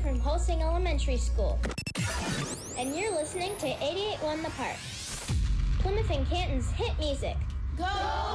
from Holsing Elementary School. And you're listening to 88.1 The Park, Plymouth and Canton's hit music. Go!